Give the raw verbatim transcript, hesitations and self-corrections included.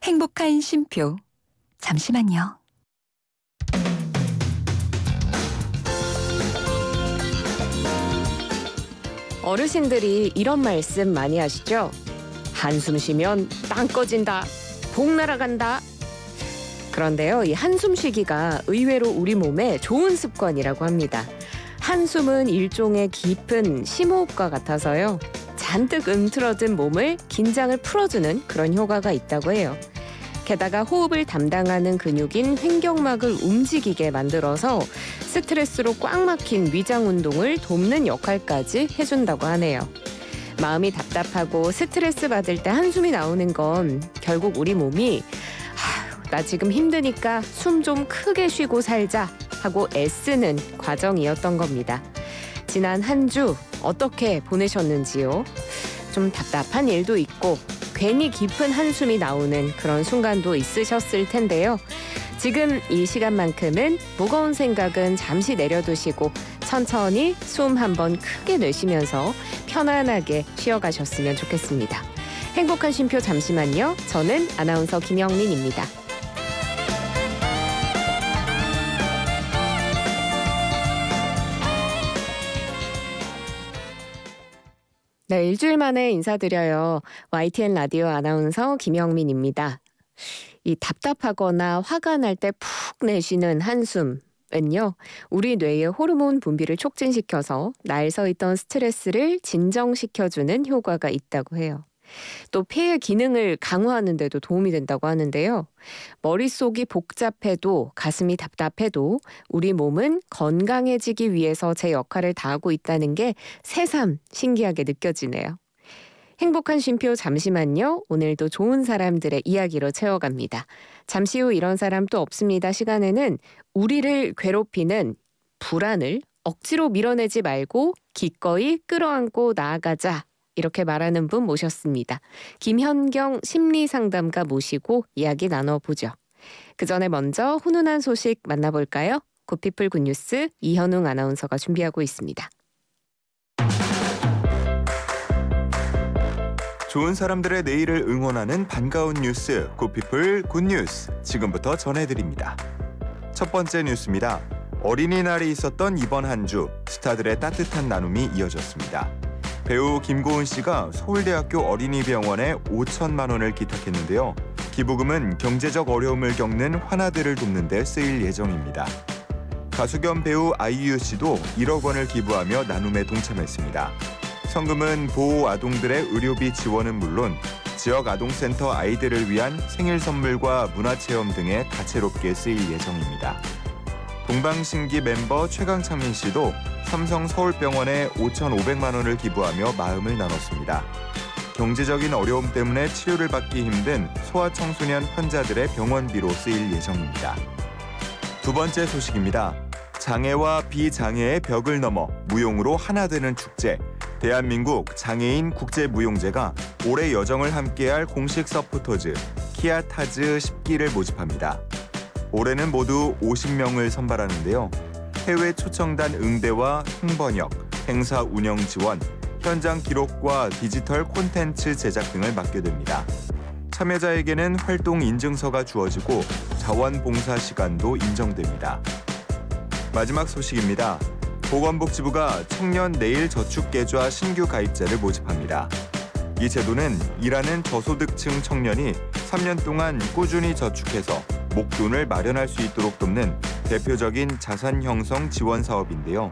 행복한 쉼표. 잠시만요. 어르신들이 이런 말씀 많이 하시죠? 한숨 쉬면 땅 꺼진다, 복 날아간다. 그런데요, 이 한숨 쉬기가 의외로 우리 몸에 좋은 습관이라고 합니다. 한숨은 일종의 깊은 심호흡과 같아서요, 잔뜩 움츠러든 몸을 긴장을 풀어주는 그런 효과가 있다고 해요. 게다가 호흡을 담당하는 근육인 횡격막을 움직이게 만들어서 스트레스로 꽉 막힌 위장 운동을 돕는 역할까지 해준다고 하네요. 마음이 답답하고 스트레스 받을 때 한숨이 나오는 건 결국 우리 몸이 아휴, 나 지금 힘드니까 숨 좀 크게 쉬고 살자 하고 애쓰는 과정이었던 겁니다. 지난 한 주 어떻게 보내셨는지요? 좀 답답한 일도 있고 괜히 깊은 한숨이 나오는 그런 순간도 있으셨을 텐데요. 지금 이 시간만큼은 무거운 생각은 잠시 내려두시고 천천히 숨 한번 크게 내쉬면서 편안하게 쉬어가셨으면 좋겠습니다. 행복한 쉼표 잠시만요. 저는 아나운서 김영민입니다. 네, 일주일 만에 인사드려요. 와이티엔 라디오 아나운서 김영민입니다. 이 답답하거나 화가 날 때 푹 내쉬는 한숨은요, 우리 뇌의 호르몬 분비를 촉진시켜서 날 서 있던 스트레스를 진정시켜주는 효과가 있다고 해요. 또 폐의 기능을 강화하는 데도 도움이 된다고 하는데요. 머릿속이 복잡해도 가슴이 답답해도 우리 몸은 건강해지기 위해서 제 역할을 다하고 있다는 게 새삼 신기하게 느껴지네요. 행복한 쉼표 잠시만요. 오늘도 좋은 사람들의 이야기로 채워갑니다. 잠시 후 이런 사람 또 없습니다. 시간에는 우리를 괴롭히는 불안을 억지로 밀어내지 말고 기꺼이 끌어안고 나아가자. 이렇게 말하는 분 모셨습니다. 김현경 심리상담가 모시고 이야기 나눠보죠. 그 전에 먼저 훈훈한 소식 만나볼까요? 굿피플 굿뉴스 이현웅 아나운서가 준비하고 있습니다. 좋은 사람들의 내일을 응원하는 반가운 뉴스, 굿피플 굿뉴스 지금부터 전해드립니다. 첫 번째 뉴스입니다. 어린이날이 있었던 이번 한 주 스타들의 따뜻한 나눔이 이어졌습니다. 배우 김고은 씨가 서울대학교 어린이병원에 오천만 원을 기탁했는데요. 기부금은 경제적 어려움을 겪는 환아들을 돕는 데 쓰일 예정입니다. 가수 겸 배우 아이유 씨도 일억 원을 기부하며 나눔에 동참했습니다. 성금은 보호 아동들의 의료비 지원은 물론 지역 아동센터 아이들을 위한 생일 선물과 문화체험 등에 다채롭게 쓰일 예정입니다. 동방신기 멤버 최강창민 씨도 삼성 서울병원에 오천오백만 원을 기부하며 마음을 나눴습니다. 경제적인 어려움 때문에 치료를 받기 힘든 소아청소년 환자들의 병원비로 쓰일 예정입니다. 두 번째 소식입니다. 장애와 비장애의 벽을 넘어 무용으로 하나 되는 축제, 대한민국 장애인 국제무용제가 올해 여정을 함께할 공식 서포터즈 키아타즈 십 기를 모집합니다. 올해는 모두 오십 명을 선발하는데요. 해외 초청단 응대와 홍번역, 행사 운영 지원, 현장 기록과 디지털 콘텐츠 제작 등을 맡게 됩니다. 참여자에게는 활동 인증서가 주어지고 자원봉사 시간도 인정됩니다. 마지막 소식입니다. 보건복지부가 청년 내일저축계좌 신규 가입자를 모집합니다. 이 제도는 일하는 저소득층 청년이 삼 년 동안 꾸준히 저축해서 목돈을 마련할 수 있도록 돕는 대표적인 자산 형성 지원 사업인데요.